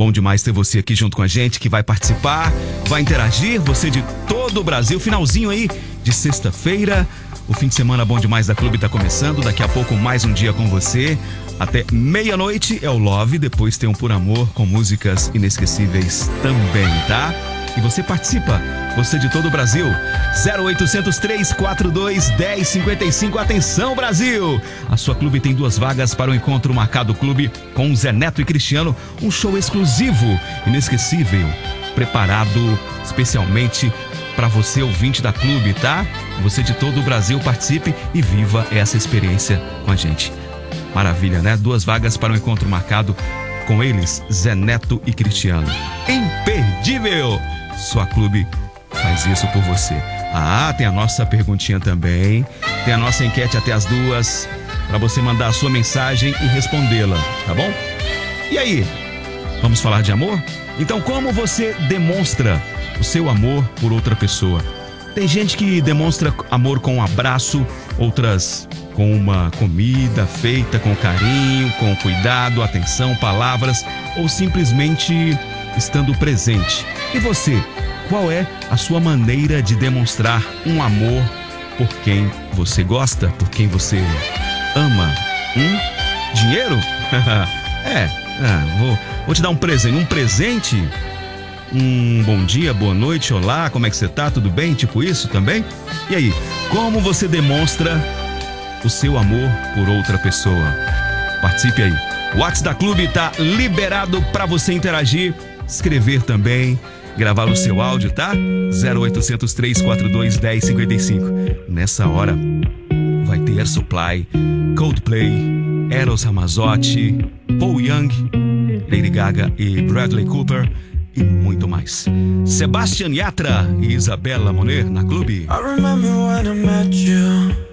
Bom demais ter você aqui junto com a gente, que vai participar, vai interagir, você de todo o Brasil. Finalzinho aí de sexta-feira. O fim de semana bom demais da Clube tá começando. Daqui a pouco mais um dia com você. Até meia-noite é o Love, depois tem um Por Amor com músicas inesquecíveis também, tá? E você participa, você de todo o Brasil. 0800 342 1055. Atenção, Brasil! A sua Clube tem 2 vagas para o encontro marcado Clube com Zé Neto e Cristiano. Um show exclusivo, inesquecível, preparado especialmente para você, ouvinte da Clube, tá? Você de todo o Brasil participe e viva essa experiência com a gente. Maravilha, né? 2 vagas para o encontro marcado com eles, Zé Neto e Cristiano. Imperdível! Sua Clube faz isso por você. Tem a nossa perguntinha também. Tem a nossa enquete até as 2 para você mandar a sua mensagem e respondê-la, tá bom? E aí, vamos falar de amor? Então, como você demonstra o seu amor por outra pessoa? Tem gente que demonstra amor com um abraço, outras com uma comida feita com carinho, com cuidado, atenção, palavras ou simplesmente estando presente. E você, qual é a sua maneira de demonstrar um amor por quem você gosta, por quem você ama? Dinheiro? Vou te dar um presente. Um presente? Bom dia, boa noite, olá, como é que você tá? Tudo bem? Tipo isso também? E aí, como você demonstra o seu amor por outra pessoa? Participe aí. O WhatsApp da Clube tá liberado para você interagir, escrever também, gravar o seu áudio, tá? 0800 342 1055. Nessa hora vai ter Air Supply, Coldplay, Eros Ramazzotti, Paul Young, Lady Gaga e Bradley Cooper e muito mais. Sebastian Yatra e Isabella Moner na Clube. I remember when I met you.